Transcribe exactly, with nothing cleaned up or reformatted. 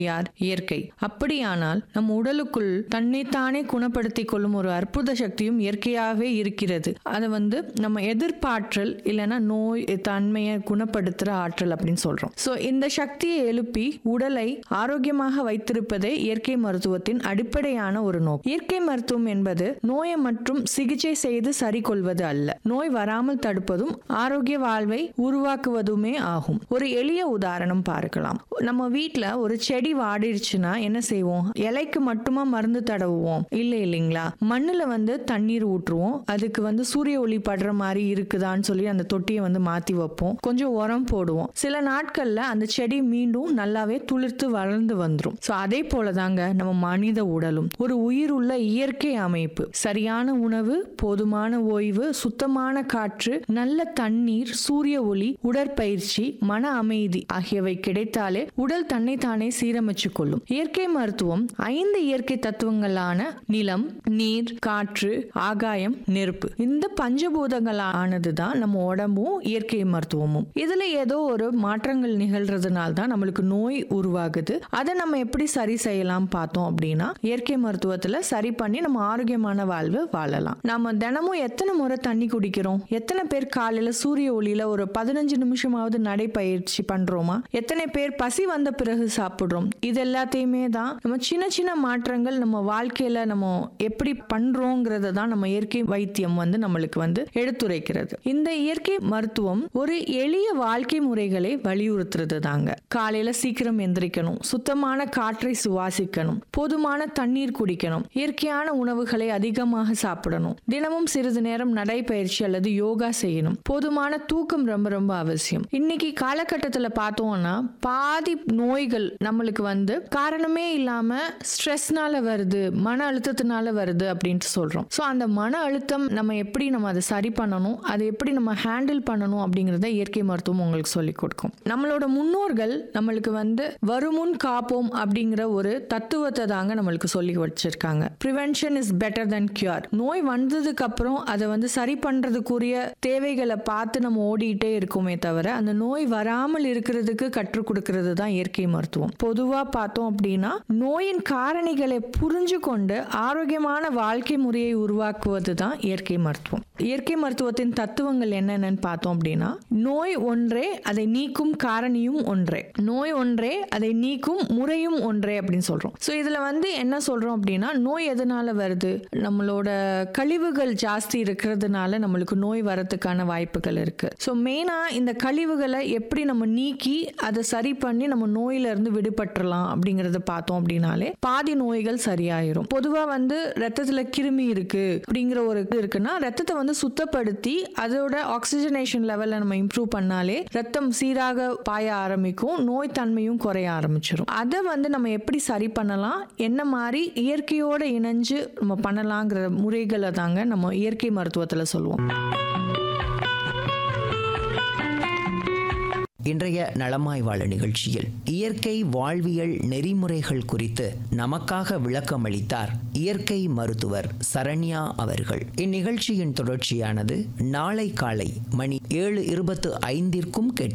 யார்? இயற்கை. அப்படியானால் நம் உடலுக்குள் தன்னைத்தானே குணப்படுத்திக் கொள்ளும் ஒரு அற்புத சக்தியும் இயற்கையாகவே இருக்கிறது. அதை வந்து நம்ம எதிர்ப்பாற்றல் இல்லைன்னா நோய் தன்மையை குணப்படுத்துற ஆற்றல் அப்படின்னு சொல்றோம். ஸோ இந்த சக்தியை எழுப்பி உடலை ஆரோக்கியமாக வைத்திருப்பதே இயற்கை மருத்துவத்தின் அடிப்படையான ஒரு நோக்கம். இயற்கை மருத்துவம் என்பது நோயை மற்றும் சிகிச்சை செய்து சரி கொள்வது அல்ல, நோய் வராமல் தடுப்பதும் ஆரோக்கிய வாழ்வை உருவாக்குவதுமே ஆகும். ஒரு எளிய உதாரணம் பார்க்கலாம். நம்ம வீட்டுல ஒரு செடி வாடிடுச்சுன்னா என்ன செய்வோம்? இலைக்கு மட்டுமா மருந்து தடவுவோம்? இல்ல இல்லைங்களா? மண்ணுல வந்து தண்ணீர் ஊற்றுவோம், அதுக்கு வந்து சூரிய ஒளி படுற மாதிரி இருக்குதான்னு சொல்லி அந்த தொட்டியை வந்து மாத்தி வைப்போம், கொஞ்சம் உரம் போடுவோம். சில நாட்கள்ல அந்த செடி மீண்டும் நல்லாவே துளிர்த்து வளர்ந்து வந்துடும். ஸோ அதே போலதாங்க நம்ம மனித உடலும் ஒரு உயிர் உள்ள இயற்கை அமைப்பு. சரியான உணவு, போதுமான ஓய்வு, சுத்தமான காற்று, நல்ல தண்ணீர், சூரிய ஒளி, உடற்பயிற்சி, மன அமைதி ஆகியவை கிடைத்தாலே உடல் தன்னைத்தானே சீரமைச்சு கொள்ளும். இயற்கை மருத்துவம் ஐந்து இயற்கை தத்துவங்களான நிலம், நீர், காற்று, ஆகாயம், நெருப்பு, இந்த பஞ்சபூதங்களானதுதான் நம்ம உடம்பும் இயற்கை மருத்துவமும். இதுல ஏதோ ஒரு மாற்றங்கள் நிகழ்றதுனால தான் நம்மளுக்கு நோய் உருவாகுது. அதை நம்ம எப்படி சரி செய்யலாம் பார்த்தோம் அப்படின்னா, இயற்கை மருத்துவத்துல சரி பண்ணி நம்ம ஆரோக்கியமான வாழ்வு வாழலாம். நம்ம தினமும் எத்தனை முறை தண்ணி குடிக்கிறோம்? எத்தனை பேர் காலையில சூரிய ஒளியில ஒரு பதினஞ்சு நிமிஷமாவது நடைப்பயிற்சி பண்றோமா? எத்தனை பேர் பசி வந்த பிறகு சாப்பிடுறோம்? இது எல்லாத்தையுமே தான் நம்ம சின்ன சின்ன மாற்றங்கள் நம்ம வாழ்க்கையில நம்ம எப்படி பண்றோங்கிறத தான் நம்ம இயற்கை வைத்தியம் வந்து நம்மளுக்கு வந்து எடுத்துரைக்கிறது. இந்த இயற்கை மருத்துவம் ஒரு எளிய வாழ்க்கை முறைகளை வலியுறுத்துறது தாங்க. காலையில சீக்கிரம் எந்திரிக்கணும், சுத்தமான காற்றை சுவாசிக்கணும், போதுமான தண்ணீர் குடிக்கணும், இயற்கையான உணவுகளை அதிகமாக சாப்பிடணும், தினமும் சிறிது நேரம் நடைப்பயிற்சி அல்லது யோகா செய்யணும், போதுமான தூக்கம் ரொம்ப ரொம்ப அவசியம். இன்னைக்கு காலகட்டத்துல பார்த்தோம்னா பாதி நோய்கள் நம்மளுக்கு வந்து காரணமே இல்லாம ஸ்ட்ரெஸ்னால வருது, மன அழுத்தத்தினால வருது அப்படின்ட்டு சொல்றோம். ஸோ அந்த மன அழுத்தம் நம்ம எப்படி நம்ம அதை சரி பண்ணணும், அதை எப்படி நம்ம ஹேண்டில் பண்ணணும் அப்படிங்கறத இயற்கை மருத்துவம் உங்களுக்கு சொல்லி கொடுக்கும். நம்மளோட முன்னோர்கள் நம்மளுக்கு வந்து வருமுன் காப்போம் அப்படிங்கிற ஒரு தத்துவத்தை தாங்க நம்மளுக்கு சொல்லி வச்சிருக்காங்க. Prevention is better then cure. நோய் வந்ததுக்கு அப்புறம் அதை வந்து சரி பண்றதுக்குரிய தேவைகளை பார்த்து நம்ம ஓடிட்டே இருக்கோமே தவிர அந்த நோய் வராமல் இருக்கிறதுக்கு கற்றுக் கொடுக்கிறது தான் இயற்கை மருத்துவம். பொதுவா பார்த்தோம் அப்படின்னா நோயின் காரணிகளை புரிஞ்சு கொண்டு ஆரோக்கியமான வாழ்க்கை முறையை உருவாக்குவது தான் இயற்கை மருத்துவம். இயற்கை மருத்துவத்தின் தத்துவங்கள் என்னென்னு பார்த்தோம் அப்படின்னா, நோய் ஒன்றே, அதை நீக்கும் காரணியும் ஒன்றே, நோய் ஒன்றே, அதை நீக்கும் முறையும் ஒன்றே அப்படின்னு சொல்றோம். ஸோ இதுல வந்து என்ன சொல்றோம் அப்படின்னா, நோய் எதனால வருது? நம்மளோட கழிவுகள் ஜாஸ்தி இருக்கிறதுனால நம்மளுக்கு நோய் வரதுக்கான வாய்ப்புகள் இருக்கு. ஸோ மெயினா இந்த கழிவுகளை எப்படி நம்ம நீக்கி அதை சரி பண்ணி நம்ம நோயில இருந்து விடுபட்டுறலாம் அப்படிங்கறத பார்த்தோம் அப்படின்னாலே பாதி நோய்கள் சரியாயிரும். பொதுவா வந்து ரத்தத்துல கிருமி இருக்கு அப்படிங்கிற ஒரு இது இருக்குன்னா ரத்தத்தை வந்து சுத்தப்படுத்தி அதோட ஆக்சிஜனேஷன் லெவலை நம்ம இம்ப்ரூவ் பண்ணாலே ரத்தம் சீராக பாய ஆரம்பிக்கும், நோய் தன்மையும் குறைய ஆரம்பிச்சிடும். அதை வந்து நம்ம எப்படி சரி பண்ணலாம், என்ன மாதிரி இயற்கையோட இணைஞ்சு நம்ம பண்ணலாங்கிற முறைகளை தாங்க நம்ம இயற்கை மருத்துவத்துல சொல்லுவோம். இன்றைய நலமாய் வாழ நிகழ்ச்சியில் இயற்கை வாழ்வியல் நெறிமுறைகள் குறித்து நமக்காக விளக்கம் அளித்தார் இயற்கை மருத்துவர் சரண்யா அவர்கள். இந்நிகழ்ச்சியின் தொடர்ச்சியானது நாளை காலை மணி ஏழு இருபத்து ஐந்திற்கும் கேட்க